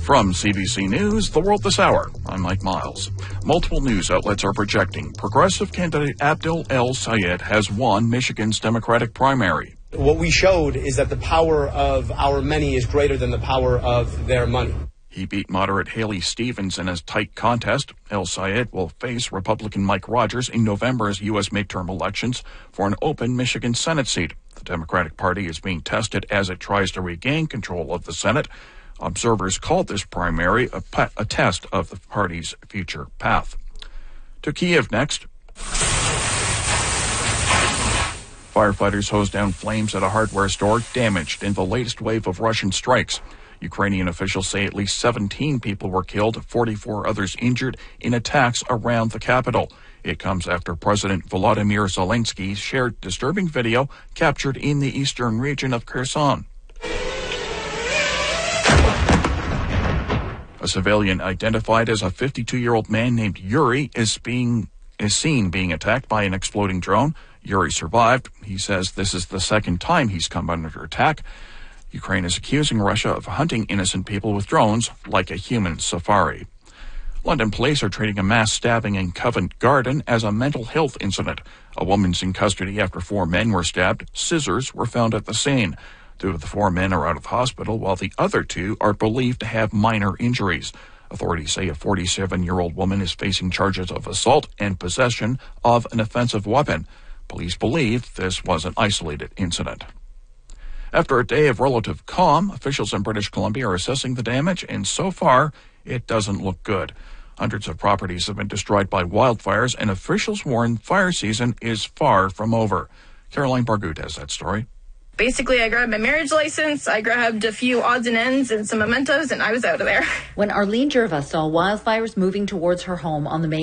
From CBC News, The World This Hour, I'm Mike Miles. Multiple news outlets are projecting progressive candidate Abdel El-Sayed has won Michigan's Democratic primary. What we showed is that the power of our many is greater than the power of their money. He beat moderate Haley Stevens in a tight contest. El-Sayed will face Republican Mike Rogers in November's U.S. midterm elections for an open Michigan Senate seat. The Democratic Party is being tested as it tries to regain control of the Senate. Observers called this primary a test of the party's future path. To Kiev next. Firefighters hosed down flames at a hardware store damaged in the latest wave of Russian strikes. Ukrainian officials say at least 17 people were killed, 44 others injured in attacks around the capital. It comes after President Volodymyr Zelensky shared disturbing video captured in the eastern region of Kherson. A civilian identified as a 52-year-old man named Yuri is seen being attacked by an exploding drone. Yuri survived. He says this is the second time he's come under attack. Ukraine is accusing Russia of hunting innocent people with drones like a human safari. London police are treating a mass stabbing in Covent Garden as a mental health incident. A woman's in custody after 4 men were stabbed. Scissors were found at the scene. 2 of the 4 men are out of hospital, while the other 2 are believed to have minor injuries. Authorities say a 47-year-old woman is facing charges of assault and possession of an offensive weapon. Police believe this was an isolated incident. After a day of relative calm, officials in British Columbia are assessing the damage, and so far, it doesn't look good. Hundreds of properties have been destroyed by wildfires, and officials warn fire season is far from over. Caroline Bargut has that story. Basically, I grabbed my marriage license, I grabbed a few odds and ends and some mementos, and I was out of there. When Arlene Gerva saw wildfires moving towards her home on the main